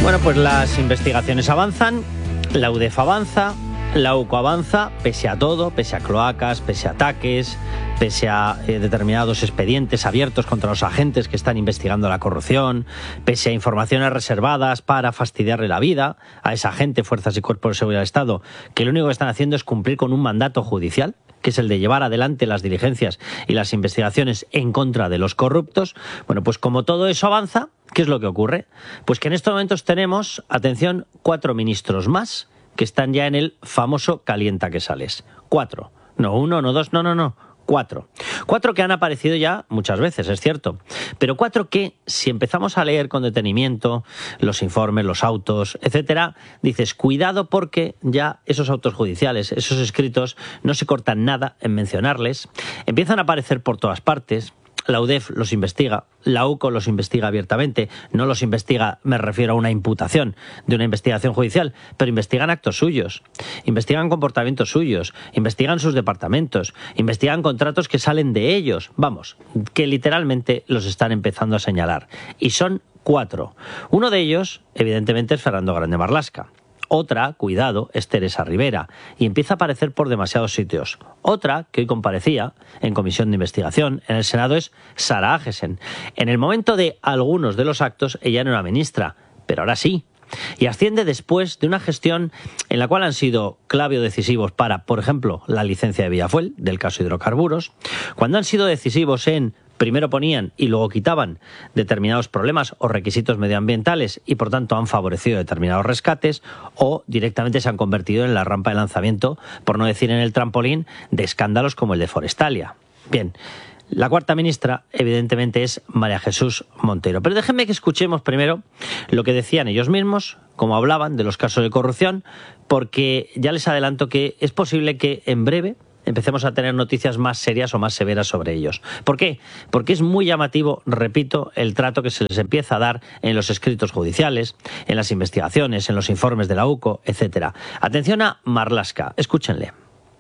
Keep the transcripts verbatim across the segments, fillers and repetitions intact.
Bueno, pues las investigaciones avanzan, la U D E F avanza, la U C O avanza, pese a todo, pese a cloacas, pese a ataques, pese a eh, determinados expedientes abiertos contra los agentes que están investigando la corrupción, pese a informaciones reservadas para fastidiarle la vida a esa gente, fuerzas y cuerpos de seguridad del Estado, que lo único que están haciendo es cumplir con un mandato judicial, que es el de llevar adelante las diligencias y las investigaciones en contra de los corruptos. Bueno, pues como todo eso avanza, ¿qué es lo que ocurre? Pues que en estos momentos tenemos, atención, cuatro ministros más que están ya en el famoso calienta que sales. Cuatro. No uno, no dos, no, no, no. Cuatro. Cuatro que han aparecido ya muchas veces, es cierto. Pero cuatro que, si empezamos a leer con detenimiento los informes, los autos, etcétera, dices, cuidado porque ya esos autos judiciales, esos escritos, no se cortan nada en mencionarles. Empiezan a aparecer por todas partes. La U D E F los investiga, la U C O los investiga abiertamente, no los investiga, me refiero a una imputación de una investigación judicial, pero investigan actos suyos, investigan comportamientos suyos, investigan sus departamentos, investigan contratos que salen de ellos, vamos, que literalmente los están empezando a señalar. Y son cuatro. Uno de ellos, evidentemente, es Fernando Grande Marlaska. Otra, cuidado, es Teresa Rivera, y empieza a aparecer por demasiados sitios. Otra, que hoy comparecía en comisión de investigación en el Senado, es Sara Agesen. En el momento de algunos de los actos, ella no era ministra, pero ahora sí. Y asciende después de una gestión en la cual han sido clave o decisivos para, por ejemplo, la licencia de Villafuel, del caso hidrocarburos, cuando han sido decisivos en primero ponían y luego quitaban determinados problemas o requisitos medioambientales y por tanto han favorecido determinados rescates, o directamente se han convertido en la rampa de lanzamiento, por no decir en el trampolín, de escándalos como el de Forestalia. Bien, la cuarta ministra evidentemente es María Jesús Montero. Pero déjenme que escuchemos primero lo que decían ellos mismos, cómo hablaban de los casos de corrupción, porque ya les adelanto que es posible que en breve empecemos a tener noticias más serias o más severas sobre ellos. ¿Por qué? Porque es muy llamativo, repito, el trato que se les empieza a dar en los escritos judiciales, en las investigaciones, en los informes de la U C O, etcétera. Atención a Marlaska, escúchenle.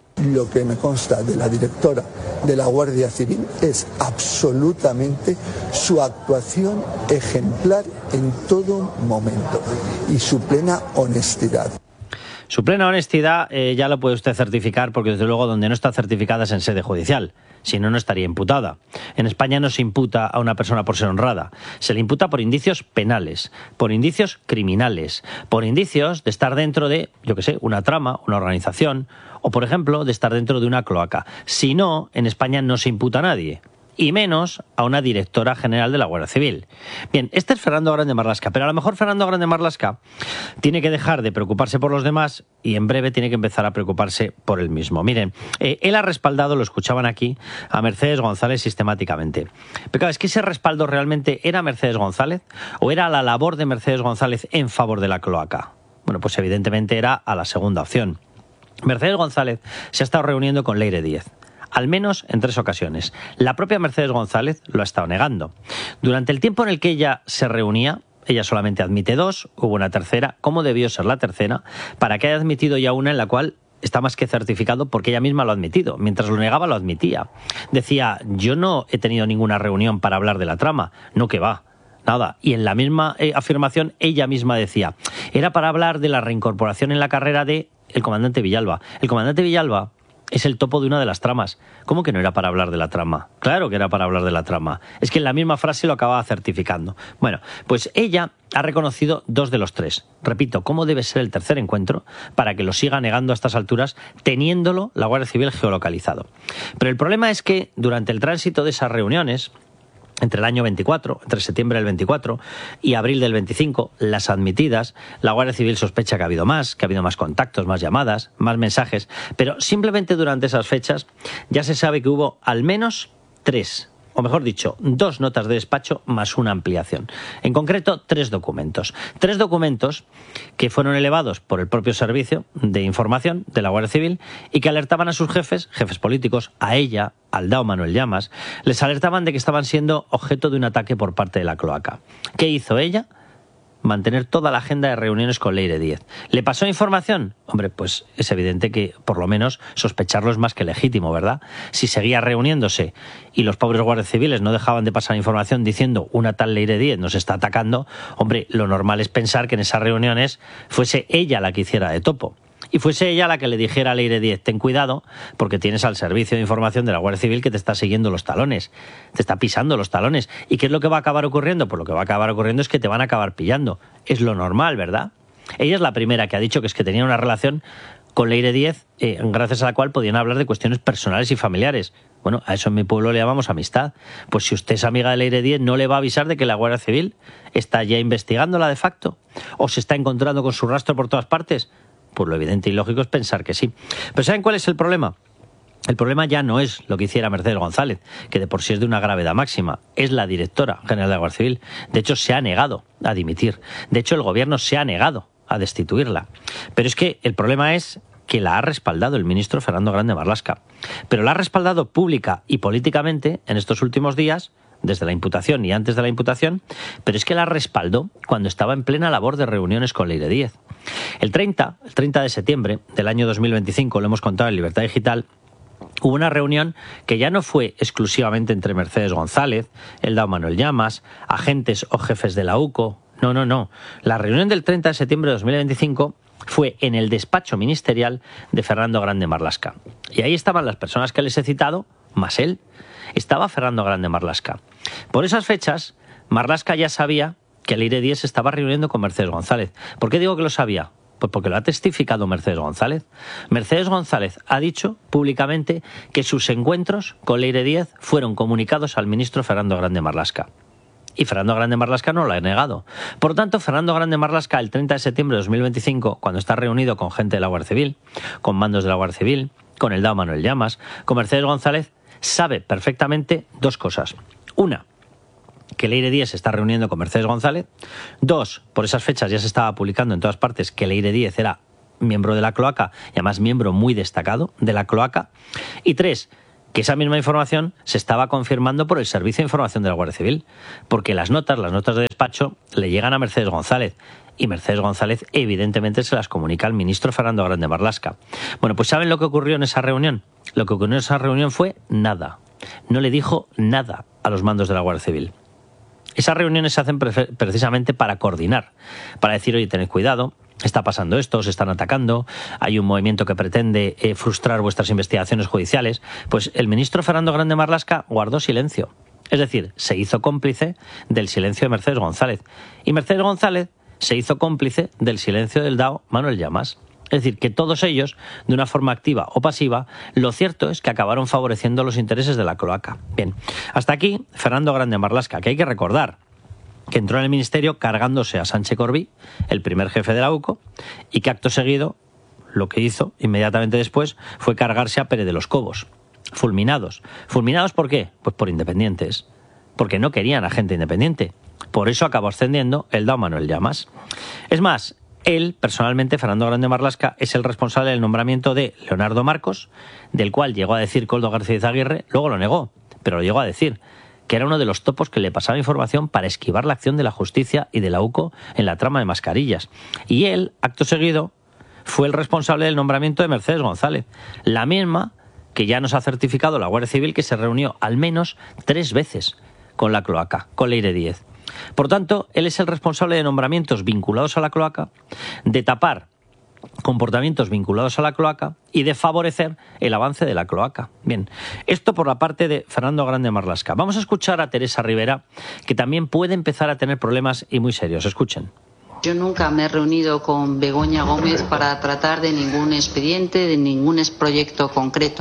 Lo que me consta de la directora de la Guardia Civil es absolutamente su actuación ejemplar en todo momento y su plena honestidad. Su plena honestidad eh, ya lo puede usted certificar, porque desde luego donde no está certificada es en sede judicial, si no, no estaría imputada. En España no se imputa a una persona por ser honrada, se le imputa por indicios penales, por indicios criminales, por indicios de estar dentro de, yo qué sé, una trama, una organización, o por ejemplo de estar dentro de una cloaca. Si no, en España no se imputa a nadie, y menos a una directora general de la Guardia Civil. Bien, este es Fernando Grande Marlaska, pero a lo mejor Fernando Grande Marlaska tiene que dejar de preocuparse por los demás y en breve tiene que empezar a preocuparse por él mismo. Miren, eh, él ha respaldado, lo escuchaban aquí, a Mercedes González sistemáticamente. Pero claro, es que ese respaldo realmente era Mercedes González o era la labor de Mercedes González en favor de la cloaca. Bueno, pues evidentemente era a la segunda opción. Mercedes González se ha estado reuniendo con Leire Díez, al menos en tres ocasiones. La propia Mercedes González lo ha estado negando. Durante el tiempo en el que ella se reunía, ella solamente admite dos, hubo una tercera. ¿Cómo debió ser la tercera? Para que haya admitido ya una en la cual está más que certificado, porque ella misma lo ha admitido. Mientras lo negaba, lo admitía. Decía, yo no he tenido ninguna reunión para hablar de la trama. No, que va. Nada. Y en la misma eh, afirmación, ella misma decía, era para hablar de la reincorporación en la carrera de el comandante Villalba. El comandante Villalba es el topo de una de las tramas. ¿Cómo que no era para hablar de la trama? Claro que era para hablar de la trama. Es que en la misma frase lo acababa certificando. Bueno, pues ella ha reconocido dos de los tres. Repito, ¿cómo debe ser el tercer encuentro para que lo siga negando a estas alturas, teniéndolo la Guardia Civil geolocalizado? Pero el problema es que durante el tránsito de esas reuniones, entre el año veinticuatro, entre septiembre del veinticuatro y abril del veinticinco, las admitidas, la Guardia Civil sospecha que ha habido más, que ha habido más contactos, más llamadas, más mensajes, pero simplemente durante esas fechas ya se sabe que hubo al menos tres, o mejor dicho, dos notas de despacho más una ampliación. En concreto, tres documentos. Tres documentos que fueron elevados por el propio Servicio de Información de la Guardia Civil y que alertaban a sus jefes, jefes políticos, a ella, al D A O Manuel Llamas, les alertaban de que estaban siendo objeto de un ataque por parte de la cloaca. ¿Qué hizo ella? mantener toda la agenda de reuniones con Leire Díez. ¿Le pasó información? Hombre, pues es evidente que por lo menos sospecharlo es más que legítimo, ¿verdad? Si seguía reuniéndose y los pobres guardias civiles no dejaban de pasar información diciendo una tal Leire Díez nos está atacando, hombre, lo normal es pensar que en esas reuniones fuese ella la que hiciera de topo. Y fuese ella la que le dijera a Leire Díez, ten cuidado porque tienes al servicio de información de la Guardia Civil que te está siguiendo los talones, te está pisando los talones. ¿Y qué es lo que va a acabar ocurriendo? Pues lo que va a acabar ocurriendo es que te van a acabar pillando. Es lo normal, ¿verdad? Ella es la primera que ha dicho que es que tenía una relación con Leire Díez, eh, gracias a la cual podían hablar de cuestiones personales y familiares. Bueno, a eso en mi pueblo le llamamos amistad. Pues si usted es amiga de Leire Díez, ¿no le va a avisar de que la Guardia Civil está ya investigándola de facto? ¿O se está encontrando con su rastro por todas partes? Pues lo evidente y lógico es pensar que sí. Pero ¿saben cuál es el problema? El problema ya no es lo que hiciera Mercedes González, que de por sí es de una gravedad máxima. Es la directora general de la Guardia Civil. De hecho, se ha negado a dimitir. De hecho, el gobierno se ha negado a destituirla. Pero es que el problema es que la ha respaldado el ministro Fernando Grande Marlaska. Pero la ha respaldado pública y políticamente en estos últimos días, desde la imputación y antes de la imputación, pero es que la respaldó cuando estaba en plena labor de reuniones con Leire Díez. El treinta, el treinta de septiembre del año dos mil veinticinco, lo hemos contado en Libertad Digital, hubo una reunión que ya no fue exclusivamente entre Mercedes González, Eldao Manuel Llamas, agentes o jefes de la U C O. No, no, no. La reunión del treinta de septiembre de dos mil veinticinco fue en el despacho ministerial de Fernando Grande Marlaska. Y ahí estaban las personas que les he citado, más él. Estaba Fernando Grande Marlaska. Por esas fechas, Marlaska ya sabía que Leire Díez se estaba reuniendo con Mercedes González. ¿Por qué digo que lo sabía? Pues porque lo ha testificado Mercedes González. Mercedes González ha dicho públicamente que sus encuentros con Leire Díez fueron comunicados al ministro Fernando Grande Marlaska. Y Fernando Grande Marlaska no lo ha negado. Por lo tanto, Fernando Grande Marlaska, el treinta de septiembre de dos mil veinticinco, cuando está reunido con gente de la Guardia Civil, con mandos de la Guardia Civil, con Eldao Manuel Llamas, con Mercedes González, sabe perfectamente dos cosas. Una, que Leire Díez se está reuniendo con Mercedes González. Dos, por esas fechas ya se estaba publicando en todas partes que Leire Díez era miembro de la cloaca y además miembro muy destacado de la cloaca. Y tres, que esa misma información se estaba confirmando por el Servicio de Información de la Guardia Civil, porque las notas, las notas de despacho, le llegan a Mercedes González y Mercedes González evidentemente se las comunica al ministro Fernando Grande Marlaska. Bueno, pues ¿saben lo que ocurrió en esa reunión? Lo que ocurrió en esa reunión fue nada. No le dijo nada a los mandos de la Guardia Civil. Esas reuniones se hacen pre- precisamente para coordinar, para decir, oye, tened cuidado, está pasando esto, os están atacando, hay un movimiento que pretende eh, frustrar vuestras investigaciones judiciales. Pues el ministro Fernando Grande Marlaska guardó silencio. Es decir, se hizo cómplice del silencio de Mercedes González. Y Mercedes González se hizo cómplice del silencio del Eldao Manuel Llamas. Es decir, que todos ellos, de una forma activa o pasiva, lo cierto es que acabaron favoreciendo los intereses de la cloaca. Bien, hasta aquí Fernando Grande Marlaska, que hay que recordar que entró en el ministerio cargándose a Sánchez Corbí, el primer jefe de la U C O, y que acto seguido lo que hizo inmediatamente después fue cargarse a Pérez de los Cobos, fulminados. ¿Fulminados por qué? Pues por independientes, porque no querían a gente independiente. Por eso acabó ascendiendo Eldao Manuel Llamas. Es más, él, personalmente, Fernando Grande Marlaska, es el responsable del nombramiento de Leonardo Marcos, del cual llegó a decir Koldo García Izaguirre, luego lo negó, pero lo llegó a decir, que era uno de los topos que le pasaba información para esquivar la acción de la justicia y de la U C O en la trama de mascarillas. Y él, acto seguido, fue el responsable del nombramiento de Mercedes González, la misma que ya nos ha certificado la Guardia Civil que se reunió al menos tres veces con la cloaca, con Leire Díez. Por tanto, él es el responsable de nombramientos vinculados a la cloaca, de tapar comportamientos vinculados a la cloaca y de favorecer el avance de la cloaca. Bien, esto por la parte de Fernando Grande Marlaska. Vamos a escuchar a Teresa Rivera, que también puede empezar a tener problemas y muy serios. Escuchen. Yo nunca me he reunido con Begoña Gómez para tratar de ningún expediente, de ningún proyecto concreto.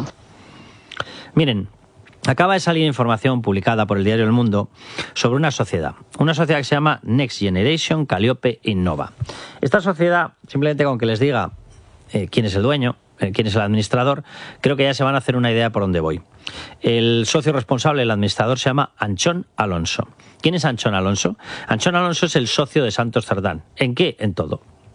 Miren, acaba de salir información publicada por el diario El Mundo sobre una sociedad, una sociedad que se llama Next Generation Calliope Innova. Esta sociedad, simplemente con que les diga eh, quién es el dueño, eh, quién es el administrador, creo que ya se van a hacer una idea por dónde voy. El socio responsable, el administrador, se llama Anchón Alonso. ¿Quién es Anchón Alonso? Anchón Alonso es el socio de Santos Cerdán. ¿En qué? En todo.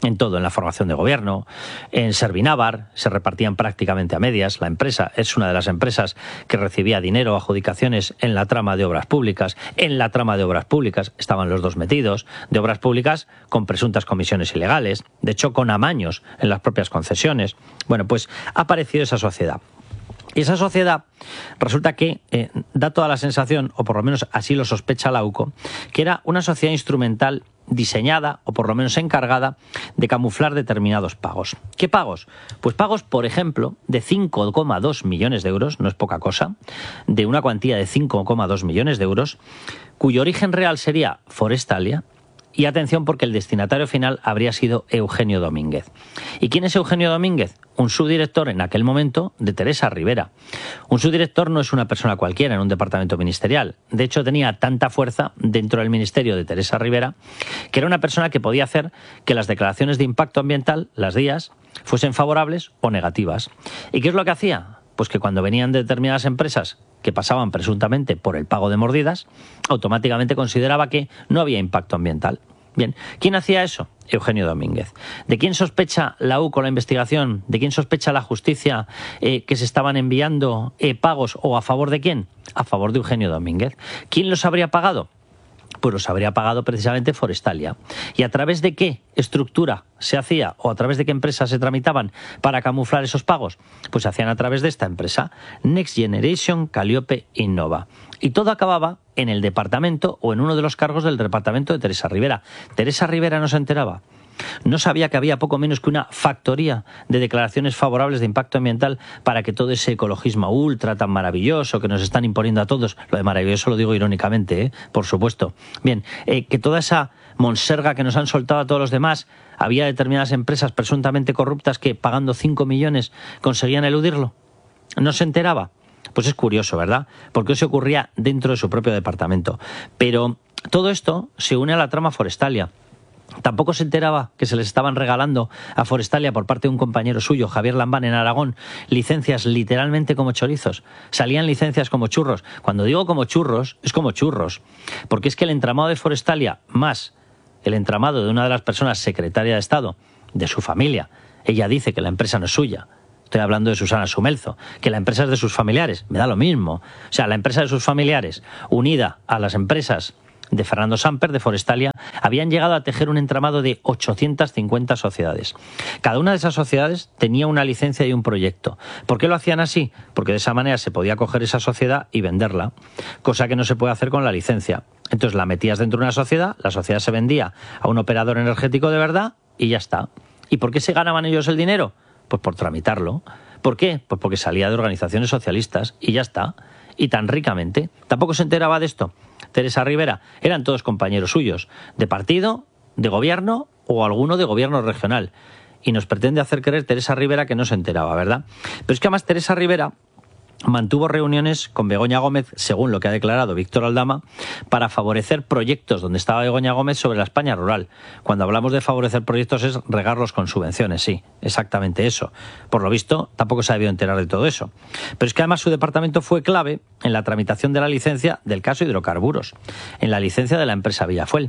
en todo, en la formación de gobierno, en Servinávar, se repartían prácticamente a medias. La empresa es una de las empresas que recibía dinero, adjudicaciones en la trama de obras públicas. En la trama de obras públicas estaban los dos metidos, de obras públicas con presuntas comisiones ilegales, de hecho con amaños en las propias concesiones. Bueno, pues ha aparecido esa sociedad. Y esa sociedad resulta que eh, da toda la sensación, o por lo menos así lo sospecha la U C O, que era una sociedad instrumental diseñada, o por lo menos encargada, de camuflar determinados pagos. ¿Qué pagos? Pues pagos, por ejemplo, de cinco coma dos millones de euros, no es poca cosa, de una cuantía de cinco coma dos millones de euros, cuyo origen real sería Forestalia. Y atención, porque el destinatario final habría sido Eugenio Domínguez. ¿Y quién es Eugenio Domínguez? Un subdirector en aquel momento de Teresa Rivera. Un subdirector no es una persona cualquiera en un departamento ministerial. De hecho, tenía tanta fuerza dentro del ministerio de Teresa Rivera que era una persona que podía hacer que las declaraciones de impacto ambiental, las D I As, fuesen favorables o negativas. ¿Y qué es lo que hacía? Pues que cuando venían determinadas empresas que pasaban presuntamente por el pago de mordidas, automáticamente consideraba que no había impacto ambiental. Bien, ¿quién hacía eso? Eugenio Domínguez. ¿De quién sospecha la U C O la investigación? ¿De quién sospecha la justicia eh, que se estaban enviando eh, pagos o a favor de quién? A favor de Eugenio Domínguez. ¿Quién los habría pagado? Pues los habría pagado precisamente Forestalia. ¿Y a través de qué estructura se hacía o a través de qué empresas se tramitaban para camuflar esos pagos? Pues se hacían a través de esta empresa, Next Generation Calliope Innova. Y todo acababa en el departamento o en uno de los cargos del departamento de Teresa Rivera. Teresa Rivera no se enteraba. No sabía que había poco menos que una factoría de declaraciones favorables de impacto ambiental para que todo ese ecologismo ultra tan maravilloso que nos están imponiendo a todos, lo de maravilloso lo digo irónicamente, ¿eh? Por supuesto. Bien, eh, que toda esa monserga que nos han soltado a todos los demás, había determinadas empresas presuntamente corruptas que pagando cinco millones conseguían eludirlo. ¿No se enteraba? Pues es curioso, ¿verdad? Porque eso ocurría dentro de su propio departamento. Pero todo esto se une a la trama Forestalia. Tampoco se enteraba que se les estaban regalando a Forestalia por parte de un compañero suyo, Javier Lambán, en Aragón, licencias literalmente como chorizos. Salían licencias como churros. Cuando digo como churros, es como churros. Porque es que el entramado de Forestalia, más el entramado de una de las personas secretaria de Estado, de su familia, ella dice que la empresa no es suya. Estoy hablando de Susana Sumelzo, que la empresa es de sus familiares. Me da lo mismo. O sea, la empresa de sus familiares, unida a las empresas de Fernando Samper, de Forestalia, habían llegado a tejer un entramado de ochocientas cincuenta sociedades. Cada una de esas sociedades tenía una licencia y un proyecto. ¿Por qué lo hacían así? Porque de esa manera se podía coger esa sociedad y venderla, cosa que no se puede hacer con la licencia. Entonces la metías dentro de una sociedad, la sociedad se vendía a un operador energético de verdad y ya está. ¿Y por qué se ganaban ellos el dinero? Pues por tramitarlo. ¿Por qué? Pues porque salía de organizaciones socialistas y ya está. Y tan ricamente. Tampoco se enteraba de esto Teresa Rivera. Eran todos compañeros suyos, de partido, de gobierno o alguno de gobierno regional. Y nos pretende hacer creer Teresa Rivera que no se enteraba, ¿verdad? Pero es que además Teresa Rivera mantuvo reuniones con Begoña Gómez, según lo que ha declarado Víctor Aldama, para favorecer proyectos donde estaba Begoña Gómez sobre la España rural. Cuando hablamos de favorecer proyectos es regarlos con subvenciones, sí, exactamente eso. Por lo visto, tampoco se ha debido enterar de todo eso. Pero es que además su departamento fue clave en la tramitación de la licencia del caso hidrocarburos, en la licencia de la empresa Villafuel.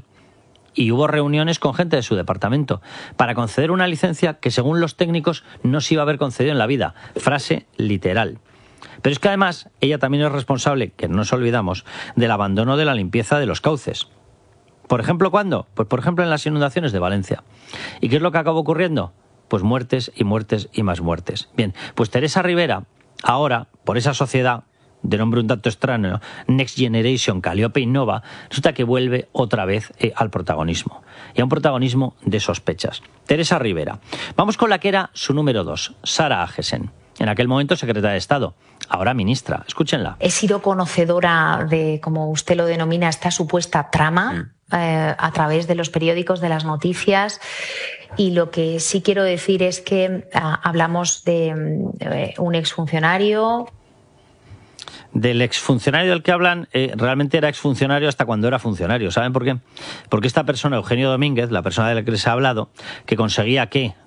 Y hubo reuniones con gente de su departamento para conceder una licencia que, según los técnicos, no se iba a haber concedido en la vida. Frase literal. Pero es que además ella también es responsable, que no nos olvidamos, del abandono de la limpieza de los cauces. ¿Por ejemplo cuándo? Pues por ejemplo en las inundaciones de Valencia. ¿Y qué es lo que acabó ocurriendo? Pues muertes y muertes y más muertes. Bien, pues Teresa Rivera, ahora, por esa sociedad de nombre un tanto extraño, Next Generation Calliope Innova, resulta que vuelve otra vez eh, al protagonismo. Y a un protagonismo de sospechas. Teresa Rivera. Vamos con la que era su número dos, Sara Agesen. En aquel momento secretaria de Estado, ahora ministra. Escúchenla. He sido conocedora de, como usted lo denomina, esta supuesta trama sí. eh, a través de los periódicos, de las noticias. Y lo que sí quiero decir es que eh, hablamos de eh, un exfuncionario. Del exfuncionario del que hablan, eh, realmente era exfuncionario hasta cuando era funcionario. ¿Saben por qué? Porque esta persona, Eugenio Domínguez, la persona de la que les he hablado, que conseguía que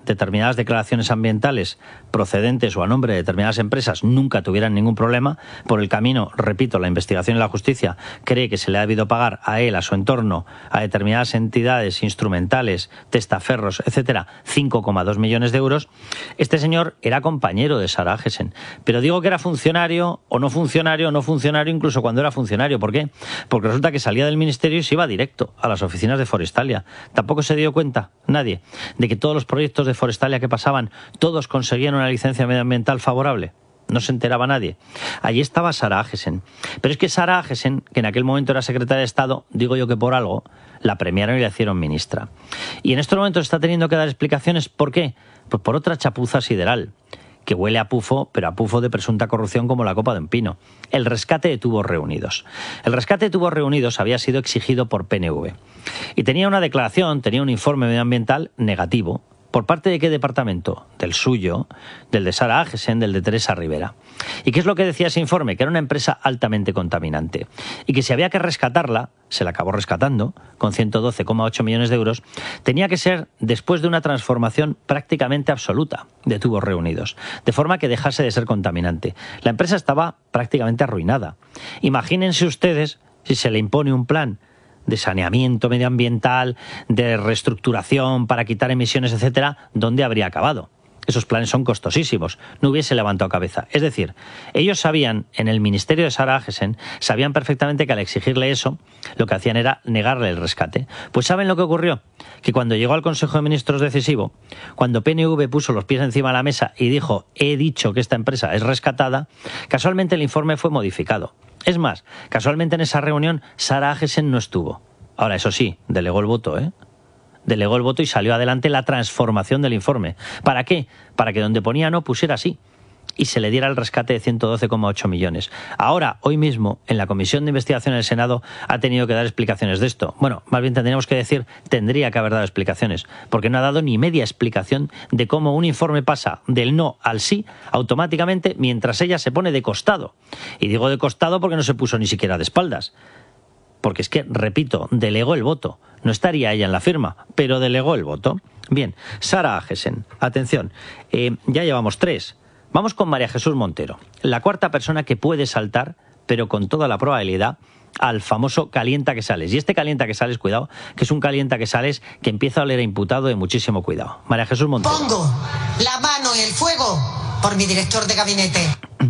determinadas declaraciones ambientales procedentes o a nombre de determinadas empresas nunca tuvieran ningún problema. Por el camino, repito, la investigación y la justicia cree que se le ha debido pagar a él, a su entorno, a determinadas entidades instrumentales, testaferros, etcétera, cinco coma dos millones de euros. Este señor era compañero de Sara Agesen, pero digo que era funcionario o no funcionario o no funcionario incluso cuando era funcionario. ¿Por qué? Porque resulta que salía del ministerio y se iba directo a las oficinas de Forestalia. Tampoco se dio cuenta nadie de que todos los proyectos de Forestalia que pasaban, todos conseguían una licencia medioambiental favorable. No se enteraba nadie. Allí estaba Sara Agesen. Pero es que Sara Agesen, que en aquel momento era secretaria de Estado, digo yo que por algo, la premiaron y la hicieron ministra. Y en estos momentos está teniendo que dar explicaciones. ¿Por qué? Pues por otra chapuza sideral, que huele a pufo, pero a pufo de presunta corrupción como la copa de un pino. El rescate de Tubos Reunidos. El rescate de Tubos Reunidos había sido exigido por P N V. Y tenía una declaración, tenía un informe medioambiental negativo. ¿Por parte de qué departamento? Del suyo, del de Sara Agesen, del de Teresa Rivera. ¿Y qué es lo que decía ese informe? Que era una empresa altamente contaminante y que si había que rescatarla, se la acabó rescatando, con ciento doce coma ocho millones de euros, tenía que ser después de una transformación prácticamente absoluta de Tubos Reunidos, de forma que dejase de ser contaminante. La empresa estaba prácticamente arruinada. Imagínense ustedes si se le impone un plan de saneamiento medioambiental, de reestructuración para quitar emisiones, etcétera, ¿dónde habría acabado? Esos planes son costosísimos, no hubiese levantado cabeza. Es decir, ellos sabían, en el ministerio de Sara Agesen, sabían perfectamente que al exigirle eso, lo que hacían era negarle el rescate. Pues ¿saben lo que ocurrió? Que cuando llegó al Consejo de Ministros decisivo, cuando P N V puso los pies encima de la mesa y dijo, he dicho que esta empresa es rescatada, casualmente el informe fue modificado. Es más, casualmente en esa reunión Sara Agesen no estuvo. Ahora, eso sí, delegó el voto, ¿eh? Delegó el voto y salió adelante la transformación del informe. ¿Para qué? Para que donde ponía no pusiera sí y se le diera el rescate de ciento doce coma ocho millones. Ahora, hoy mismo, en la Comisión de Investigación del Senado ha tenido que dar explicaciones de esto. Bueno, más bien tendríamos que decir, tendría que haber dado explicaciones, porque no ha dado ni media explicación de cómo un informe pasa del no al sí automáticamente mientras ella se pone de costado. Y digo de costado porque no se puso ni siquiera de espaldas. Porque es que, repito, delegó el voto. No estaría ella en la firma, pero delegó el voto. Bien, Sara Agesen, atención, eh, ya llevamos tres. Vamos con María Jesús Montero, la cuarta persona que puede saltar, pero con toda la probabilidad, al famoso calienta que sales. Y este calienta que sales, cuidado, que es un calienta que sales que empieza a oler a imputado de muchísimo cuidado. María Jesús Montero. Pongo la mano en el fuego por mi director de gabinete.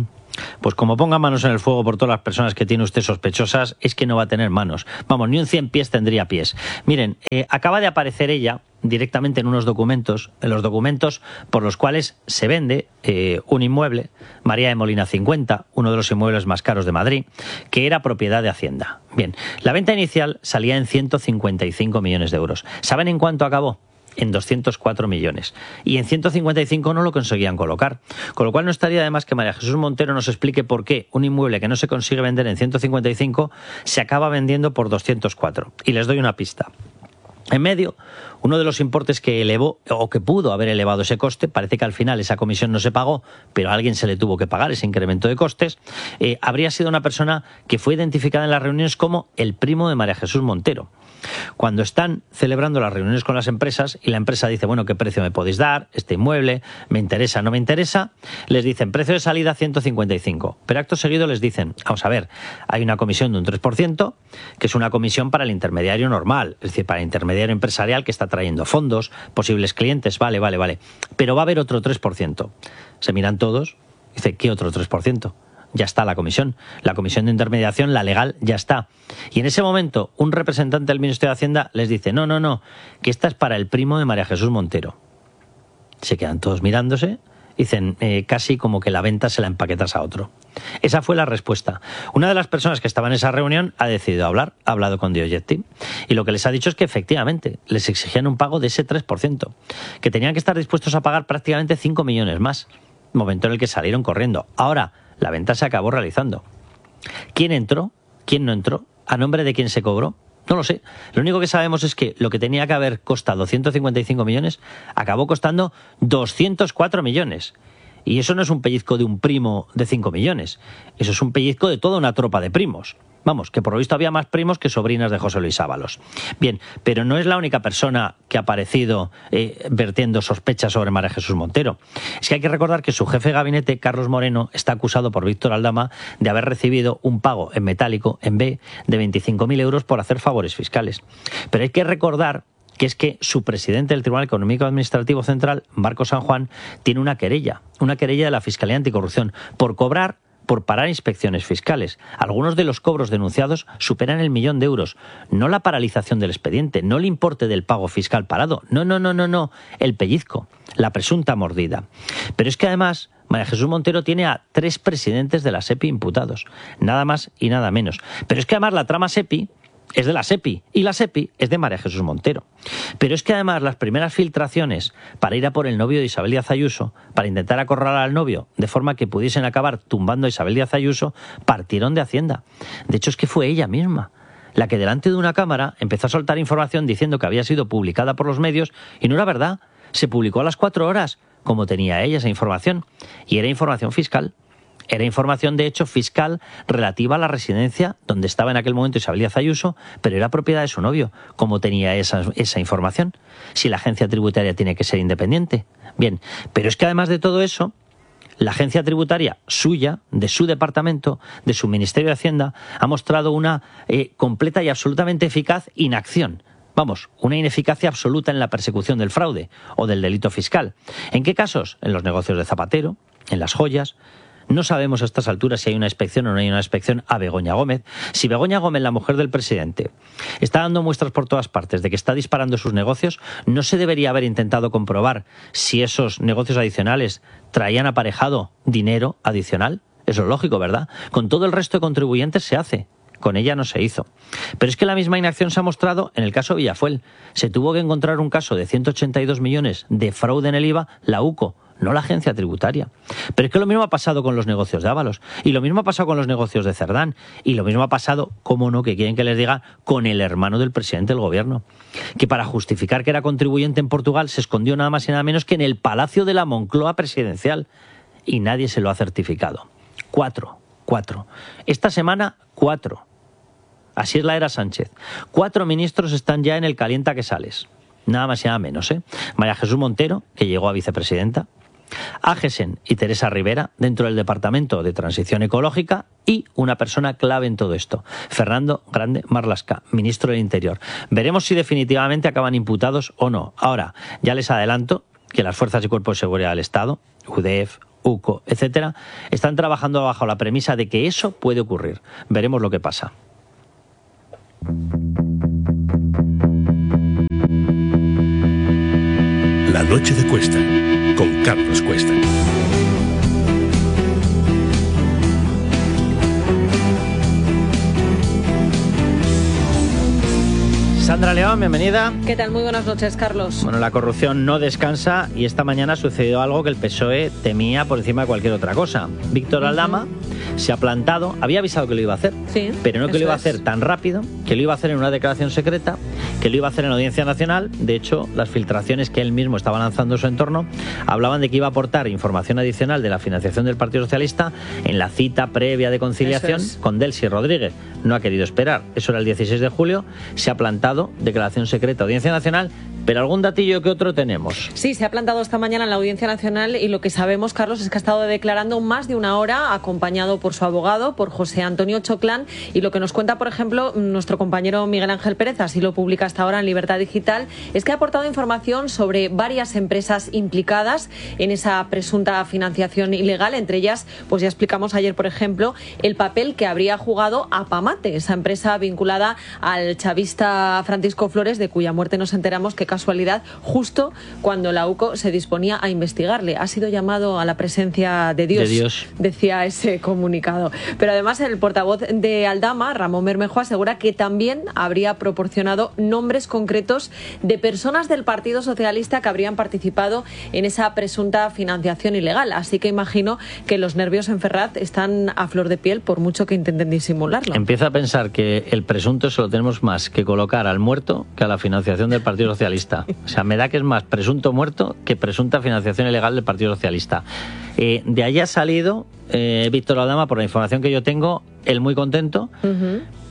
Pues como ponga manos en el fuego por todas las personas que tiene usted sospechosas, es que no va a tener manos. Vamos, ni un cien pies tendría pies. Miren, eh, acaba de aparecer ella directamente en unos documentos, en los documentos por los cuales se vende eh, un inmueble, María de Molina cincuenta, uno de los inmuebles más caros de Madrid, que era propiedad de Hacienda. Bien, la venta inicial salía en ciento cincuenta y cinco millones de euros. ¿Saben en cuánto acabó? En doscientos cuatro millones. Y en ciento cincuenta y cinco no lo conseguían colocar. Con lo cual no estaría de más que María Jesús Montero nos explique por qué un inmueble que no se consigue vender en ciento cincuenta y cinco se acaba vendiendo por doscientos cuatro. Y les doy una pista. En medio, uno de los importes que elevó, o que pudo haber elevado ese coste, parece que al final esa comisión no se pagó, pero a alguien se le tuvo que pagar ese incremento de costes, eh, habría sido una persona que fue identificada en las reuniones como el primo de María Jesús Montero. Cuando están celebrando las reuniones con las empresas y la empresa dice, bueno, ¿qué precio me podéis dar? Este inmueble, ¿me interesa, no me interesa? Les dicen, precio de salida ciento cincuenta y cinco. Pero acto seguido les dicen, vamos a ver, hay una comisión de un tres por ciento, que es una comisión para el intermediario normal, es decir, para el intermediario empresarial que está trayendo fondos, posibles clientes, vale, vale, vale. Pero va a haber otro tres por ciento. Se miran todos, dice, ¿qué otro tres por ciento? Ya está la comisión. La comisión de intermediación, la legal, ya está. Y en ese momento, un representante del Ministerio de Hacienda les dice, no, no, no, que esta es para el primo de María Jesús Montero. Se quedan todos mirándose, dicen, eh, casi como que la venta se la empaquetas a otro. Esa fue la respuesta. Una de las personas que estaba en esa reunión ha decidido hablar, ha hablado con Diogetti, y lo que les ha dicho es que efectivamente les exigían un pago de ese tres por ciento, que tenían que estar dispuestos a pagar prácticamente cinco millones más, momento en el que salieron corriendo. Ahora, la venta se acabó realizando. ¿Quién entró? ¿Quién no entró? ¿A nombre de quién se cobró? No lo sé. Lo único que sabemos es que lo que tenía que haber costado ciento cincuenta y cinco millones acabó costando doscientos cuatro millones. Y eso no es un pellizco de un primo de cinco millones. Eso es un pellizco de toda una tropa de primos. Vamos, que por lo visto había más primos que sobrinas de José Luis Ábalos. Bien, pero no es la única persona que ha aparecido eh, vertiendo sospechas sobre María Jesús Montero. Es que hay que recordar que su jefe de gabinete, Carlos Moreno, está acusado por Víctor Aldama de haber recibido un pago en metálico, en B, de veinticinco mil euros por hacer favores fiscales. Pero hay que recordar que es que su presidente del Tribunal Económico Administrativo Central, Marcos San Juan, tiene una querella, una querella de la Fiscalía Anticorrupción por cobrar por parar inspecciones fiscales. Algunos de los cobros denunciados superan el millón de euros. No la paralización del expediente, no el importe del pago fiscal parado. No, no, no, no, no. El pellizco, la presunta mordida. Pero es que además María Jesús Montero tiene a tres presidentes de la SEPI imputados. Nada más y nada menos. Pero es que además la trama SEPI es de la SEPI y la SEPI es de María Jesús Montero. Pero es que además las primeras filtraciones para ir a por el novio de Isabel Díaz Ayuso, para intentar acorralar al novio de forma que pudiesen acabar tumbando a Isabel Díaz Ayuso, partieron de Hacienda. De hecho es que fue ella misma la que delante de una cámara empezó a soltar información diciendo que había sido publicada por los medios y no era verdad. Se publicó a las cuatro horas, como tenía ella esa información, y era información fiscal. Era información, de hecho, fiscal relativa a la residencia donde estaba en aquel momento Isabel Díaz Ayuso, pero era propiedad de su novio. ¿Cómo tenía esa, esa información? Si la agencia tributaria tiene que ser independiente. Bien, pero es que además de todo eso, la agencia tributaria suya, de su departamento, de su Ministerio de Hacienda, ha mostrado una eh, completa y absolutamente eficaz inacción. Vamos, una ineficacia absoluta en la persecución del fraude o del delito fiscal. ¿En qué casos? En los negocios de Zapatero, en las joyas. No sabemos a estas alturas si hay una inspección o no hay una inspección a Begoña Gómez. Si Begoña Gómez, la mujer del presidente, está dando muestras por todas partes de que está disparando sus negocios, ¿no se debería haber intentado comprobar si esos negocios adicionales traían aparejado dinero adicional? Eso es lógico, ¿verdad? Con todo el resto de contribuyentes se hace. Con ella no se hizo. Pero es que la misma inacción se ha mostrado en el caso Villafuel. Se tuvo que encontrar un caso de ciento ochenta y dos millones de fraude en el I V A, la UCO, no la agencia tributaria. Pero es que lo mismo ha pasado con los negocios de Ábalos, y lo mismo ha pasado con los negocios de Cerdán, y lo mismo ha pasado, cómo no, que quieren que les diga, con el hermano del presidente del gobierno, que para justificar que era contribuyente en Portugal se escondió nada más y nada menos que en el Palacio de la Moncloa presidencial, y nadie se lo ha certificado. Cuatro, cuatro. Esta semana, cuatro. Así es la era Sánchez. Cuatro ministros están ya en el calienta que sales. Nada más y nada menos, ¿eh? María Jesús Montero, que llegó a vicepresidenta, Ágesen y Teresa Rivera, dentro del Departamento de Transición Ecológica, y una persona clave en todo esto, Fernando Grande Marlaska, ministro del Interior. Veremos si definitivamente acaban imputados o no. Ahora, ya les adelanto que las Fuerzas y Cuerpos de Seguridad del Estado, U D E F, UCO, etcétera, están trabajando bajo la premisa de que eso puede ocurrir. Veremos lo que pasa. La noche de Cuesta, con Carlos Cuesta. Sandra León, bienvenida. ¿Qué tal? Muy buenas noches, Carlos. Bueno, la corrupción no descansa y esta mañana ha sucedido algo que el P S O E temía por encima de cualquier otra cosa. Víctor Aldama uh-huh. se ha plantado, había avisado que lo iba a hacer, sí, pero no que lo iba a hacer es. tan rápido, que lo iba a hacer en una declaración secreta, que lo iba a hacer en la Audiencia Nacional. De hecho, las filtraciones que él mismo estaba lanzando en su entorno hablaban de que iba a aportar información adicional de la financiación del Partido Socialista en la cita previa de conciliación es. con Delcy Rodríguez. No ha querido esperar. Eso era el dieciséis de julio. Se ha plantado, declaración secreta, Audiencia Nacional. Pero algún datillo que otro tenemos. Sí, se ha plantado esta mañana en la Audiencia Nacional y lo que sabemos, Carlos, es que ha estado declarando más de una hora, acompañado por su abogado, por José Antonio Choclán, y lo que nos cuenta, por ejemplo, nuestro compañero Miguel Ángel Pérez, así lo publica hasta ahora en Libertad Digital, es que ha aportado información sobre varias empresas implicadas en esa presunta financiación ilegal. Entre ellas, pues ya explicamos ayer, por ejemplo, el papel que habría jugado Apamate, esa empresa vinculada al chavista Francisco Flores, de cuya muerte nos enteramos que casualidad justo cuando la UCO se disponía a investigarle. Ha sido llamado a la presencia de Dios, de Dios, decía ese comunicado. Pero además el portavoz de Aldama, Ramón Bermejo, asegura que también habría proporcionado nombres concretos de personas del Partido Socialista que habrían participado en esa presunta financiación ilegal. Así que imagino que los nervios en Ferraz están a flor de piel, por mucho que intenten disimularlo. Empiezo a pensar que el presunto se lo tenemos más que colocar al muerto que a la financiación del Partido Socialista. O sea, me da que es más presunto muerto que presunta financiación ilegal del Partido Socialista. Eh, de allí ha salido eh, Víctor Aldama, por la información que yo tengo, él muy contento, uh-huh.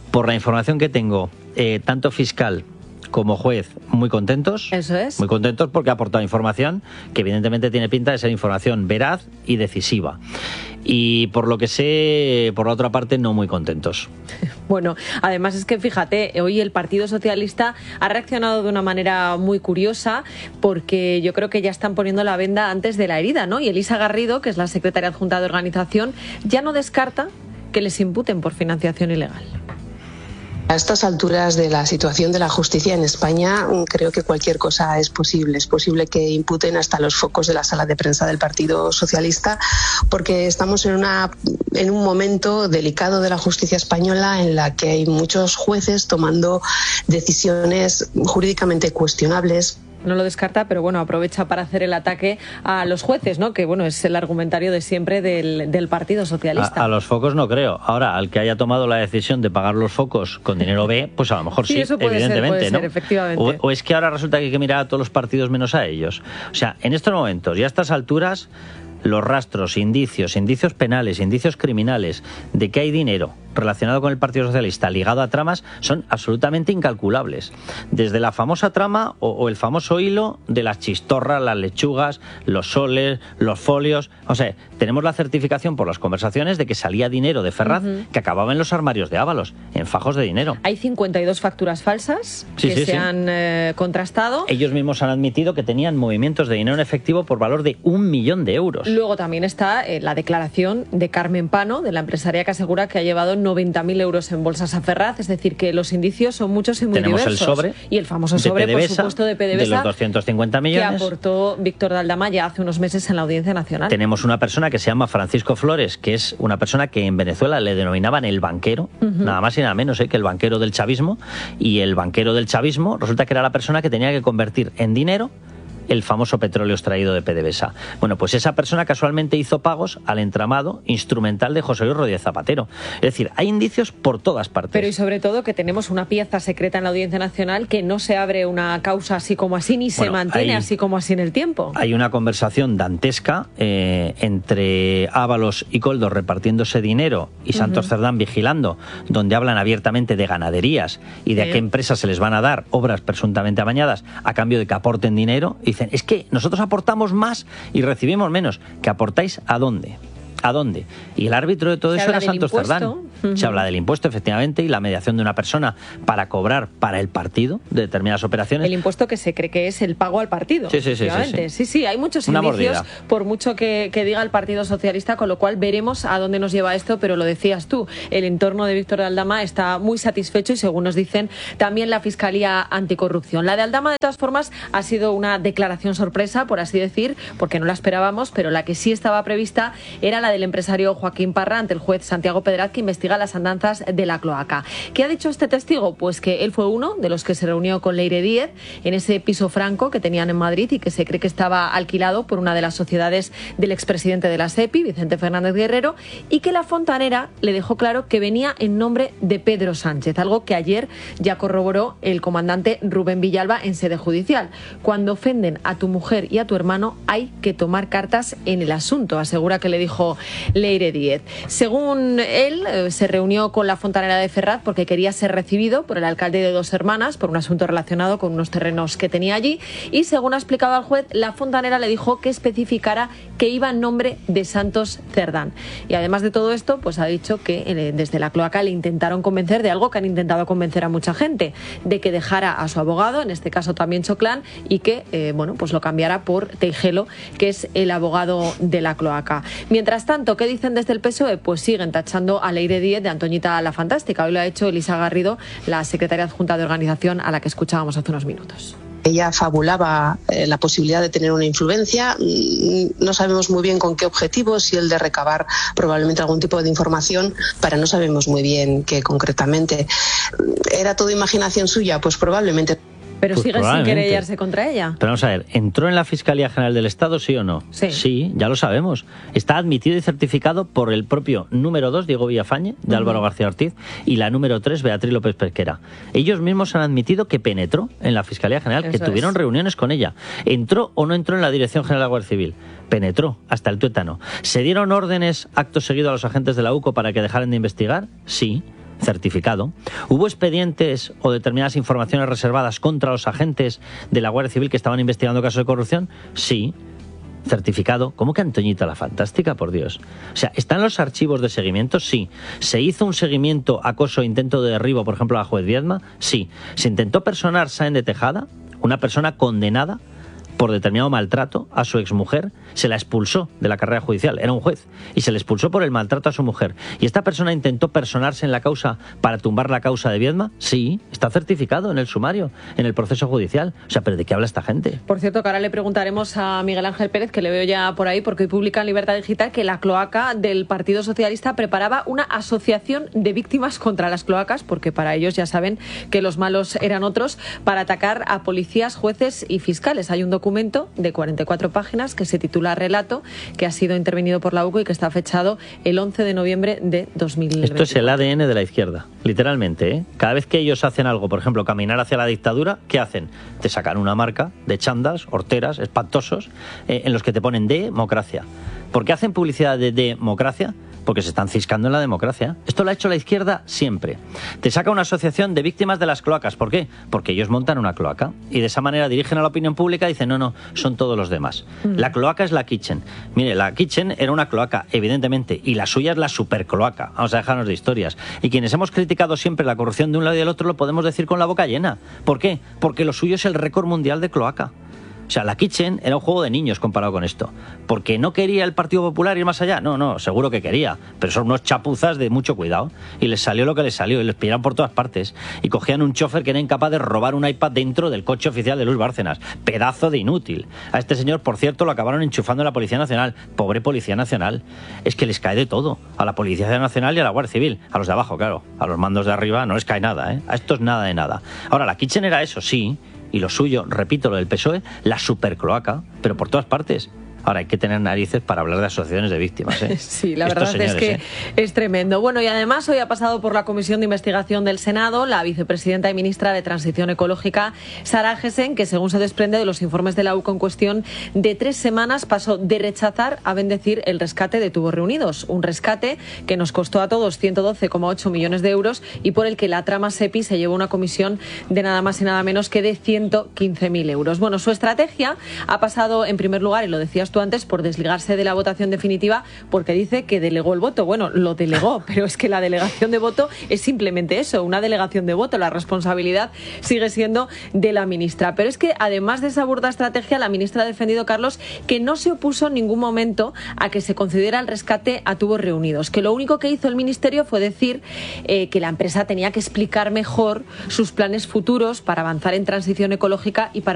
Por la información que tengo, eh, tanto fiscal como juez, muy contentos. Eso es. Muy contentos porque ha aportado información que evidentemente tiene pinta de ser información veraz y decisiva. Y por lo que sé, por la otra parte, no muy contentos. Bueno, además es que fíjate, hoy el Partido Socialista ha reaccionado de una manera muy curiosa porque yo creo que ya están poniendo la venda antes de la herida, ¿no? Y Elisa Garrido, que es la secretaria adjunta de organización, ya no descarta que les imputen por financiación ilegal. A estas alturas de la situación de la justicia en España, creo que cualquier cosa es posible. Es posible que imputen hasta los focos de la sala de prensa del Partido Socialista, porque estamos en, una, en un momento delicado de la justicia española en la que hay muchos jueces tomando decisiones jurídicamente cuestionables. No lo descarta, pero bueno, aprovecha para hacer el ataque a los jueces, ¿no? Que bueno, es el argumentario de siempre del, del Partido Socialista. A, a los focos no creo. Ahora, al que haya tomado la decisión de pagar los focos con dinero B, pues a lo mejor sí, sí eso puede evidentemente, ser, puede ¿no? ser, efectivamente. O, o es que ahora resulta que hay que mirar a todos los partidos menos a ellos. O sea, en estos momentos y a estas alturas, los rastros, indicios, indicios penales, indicios criminales de que hay dinero relacionado con el Partido Socialista ligado a tramas son absolutamente incalculables. Desde la famosa trama o, o el famoso hilo de las chistorras, las lechugas, los soles, los folios. O sea, tenemos la certificación por las conversaciones de que salía dinero de Ferraz uh-huh. que acababa en los armarios de Ábalos, en fajos de dinero. Hay cincuenta y dos facturas falsas sí, que sí, se sí. han eh, contrastado. Ellos mismos han admitido que tenían movimientos de dinero en efectivo por valor de un millón de euros. Luego también está eh, la declaración de Carmen Pano, de la empresaria que asegura que ha llevado noventa mil euros en bolsas a Ferraz, es decir, que los indicios son muchos y muy Tenemos diversos. El sobre y el famoso sobre, por supuesto, de PDVSA, de los doscientos cincuenta millones. Que aportó Víctor de Aldama ya hace unos meses en la Audiencia Nacional. Tenemos una persona que se llama Francisco Flores, que es una persona que en Venezuela le denominaban el banquero, uh-huh. nada más y nada menos ¿eh? que el banquero del chavismo, y el banquero del chavismo resulta que era la persona que tenía que convertir en dinero el famoso petróleo extraído de PDVSA. Bueno, pues esa persona casualmente hizo pagos al entramado instrumental de José Luis Rodríguez Zapatero. Es decir, hay indicios por todas partes. Pero y sobre todo que tenemos una pieza secreta en la Audiencia Nacional que no se abre una causa así como así, ni se bueno, mantiene hay, así como así en el tiempo. Hay una conversación dantesca eh, entre Ábalos y Koldo repartiéndose dinero y Santos uh-huh. Cerdán vigilando, donde hablan abiertamente de ganaderías y de sí. a qué empresas se les van a dar obras presuntamente amañadas a cambio de que aporten dinero. Y dicen, es que nosotros aportamos más y recibimos menos. ¿Que aportáis a dónde? ¿A dónde? Y el árbitro de todo se eso era Santos impuesto. Cerdán. Uh-huh. Se habla del impuesto, efectivamente, y la mediación de una persona para cobrar para el partido de determinadas operaciones. El impuesto que se cree que es el pago al partido. Sí, sí, sí. Sí, sí. sí, sí hay muchos una indicios, mordida. Por mucho que, que diga el Partido Socialista, con lo cual veremos a dónde nos lleva esto, pero lo decías tú, el entorno de Víctor de Aldama está muy satisfecho y, según nos dicen, también la Fiscalía Anticorrupción. La de Aldama, de todas formas, ha sido una declaración sorpresa, por así decir, porque no la esperábamos, pero la que sí estaba prevista era la del empresario Joaquín Parra ante el juez Santiago Pedraz, que investiga las andanzas de la cloaca. ¿Qué ha dicho este testigo? Pues que él fue uno de los que se reunió con Leire Díez en ese piso franco que tenían en Madrid y que se cree que estaba alquilado por una de las sociedades del expresidente de la SEPI, Vicente Fernández Guerrero, y que la fontanera le dejó claro que venía en nombre de Pedro Sánchez, algo que ayer ya corroboró el comandante Rubén Villalba en sede judicial. Cuando ofenden a tu mujer y a tu hermano hay que tomar cartas en el asunto, asegura que le dijo Leire Díez. Según él, eh, se reunió con la fontanera de Ferraz porque quería ser recibido por el alcalde de Dos Hermanas por un asunto relacionado con unos terrenos que tenía allí, y según ha explicado al juez, la fontanera le dijo que especificara que iba en nombre de Santos Cerdán. Y además de todo esto, pues ha dicho que eh, desde la cloaca le intentaron convencer de algo que han intentado convencer a mucha gente, de que dejara a su abogado, en este caso también Choclán, y que eh, bueno, pues lo cambiara por Teijelo, que es el abogado de la cloaca. Mientras tanto, ¿qué dicen desde el P S O E? Pues siguen tachando a Leire Díez de Antoñita la Fantástica. Hoy lo ha hecho Elisa Garrido, la secretaria adjunta de organización, a la que escuchábamos hace unos minutos. Ella fabulaba eh, la posibilidad de tener una influencia. No sabemos muy bien con qué objetivo, si el de recabar probablemente algún tipo de información, para no sabemos muy bien qué concretamente. ¿Era todo imaginación suya? Pues probablemente. Pero pues sigue sin querellarse contra ella. Pero vamos a ver, ¿entró en la Fiscalía General del Estado, sí o no? Sí. Sí, ya lo sabemos. Está admitido y certificado por el propio número dos, Diego Villafañe, de uh-huh. Álvaro García Ortiz, y la número tres, Beatriz López Pesquera. Ellos mismos han admitido que penetró en la Fiscalía General, Eso que tuvieron es. reuniones con ella. ¿Entró o no entró en la Dirección General de la Guardia Civil? Penetró, hasta el tuétano. ¿Se dieron órdenes acto seguido a los agentes de la U C O para que dejaran de investigar? Sí. certificado. ¿Hubo expedientes o determinadas informaciones reservadas contra los agentes de la Guardia Civil que estaban investigando casos de corrupción? Sí. Certificado. ¿Cómo que Antoñita la Fantástica, por Dios? O sea, ¿están los archivos de seguimiento? Sí. ¿Se hizo un seguimiento, acoso, intento de derribo, por ejemplo, a la juez Viedma? Sí. ¿Se intentó personar Sáenz de Tejada, una persona condenada por determinado maltrato a su exmujer? Se la expulsó de la carrera judicial, era un juez, y se le expulsó por el maltrato a su mujer. ¿Y esta persona intentó personarse en la causa para tumbar la causa de Viedma? Sí, está certificado en el sumario, en el proceso judicial. O sea, ¿pero de qué habla esta gente? Por cierto, que ahora le preguntaremos a Miguel Ángel Pérez, que le veo ya por ahí, porque hoy publica en Libertad Digital que la cloaca del Partido Socialista preparaba una asociación de víctimas contra las cloacas, porque para ellos ya saben que los malos eran otros, para atacar a policías, jueces y fiscales. Hay un documento de cuarenta y cuatro páginas que se titula Relato, que ha sido intervenido por la U C O y que está fechado el once de noviembre de dos mil veinte. Esto es el A D N de la izquierda, literalmente, ¿eh? Cada vez que ellos hacen algo, por ejemplo, caminar hacia la dictadura, ¿qué hacen? Te sacan una marca de chandas, horteras, espantosos, eh, en los que te ponen democracia. ¿Por qué hacen publicidad de democracia? Porque se están ciscando en la democracia. Esto lo ha hecho la izquierda siempre. Te saca una asociación de víctimas de las cloacas. ¿Por qué? Porque ellos montan una cloaca y de esa manera dirigen a la opinión pública y dicen, no, no, son todos los demás. Mm. La cloaca es la Kitchen. Mire, la Kitchen era una cloaca, evidentemente, y la suya es la supercloaca. Vamos a dejarnos de historias. Y quienes hemos criticado siempre la corrupción de un lado y del otro lo podemos decir con la boca llena. ¿Por qué? Porque lo suyo es el récord mundial de cloaca. O sea, la Kitchen era un juego de niños comparado con esto. ¿Porque no quería el Partido Popular ir más allá? No, no, seguro que quería. Pero son unos chapuzas de mucho cuidado. Y les salió lo que les salió. Y les pillaron por todas partes. Y cogían un chofer que era incapaz de robar un iPad dentro del coche oficial de Luis Bárcenas. Pedazo de inútil. A este señor, por cierto, lo acabaron enchufando en la Policía Nacional. Pobre Policía Nacional. Es que les cae de todo. A la Policía Nacional y a la Guardia Civil. A los de abajo, claro. A los mandos de arriba no les cae nada, ¿eh? A estos nada de nada. Ahora, la Kitchen era eso, sí. Y lo suyo, repito, lo del P S O E, la supercloaca, pero por todas partes. Ahora hay que tener narices para hablar de asociaciones de víctimas, ¿eh? Sí, la Estos verdad señores, es que ¿eh? es tremendo. Bueno, y además hoy ha pasado por la Comisión de Investigación del Senado la vicepresidenta y ministra de Transición Ecológica, Sara Agesen, que según se desprende de los informes de la U C O en cuestión de tres semanas pasó de rechazar a bendecir el rescate de Tubos Reunidos. Un rescate que nos costó a todos ciento doce coma ocho millones de euros y por el que la trama SEPI se llevó una comisión de nada más y nada menos que de ciento quince mil euros. Bueno, su estrategia ha pasado en primer lugar, y lo decías tú antes, por desligarse de la votación definitiva porque dice que delegó el voto. Bueno, lo delegó, pero es que la delegación de voto es simplemente eso, una delegación de voto. La responsabilidad sigue siendo de la ministra. Pero es que además de esa burda estrategia, la ministra ha defendido, Carlos, que no se opuso en ningún momento a que se concediera el rescate a Tubos Reunidos, que lo único que hizo el ministerio fue decir eh, que la empresa tenía que explicar mejor sus planes futuros para avanzar en transición ecológica y para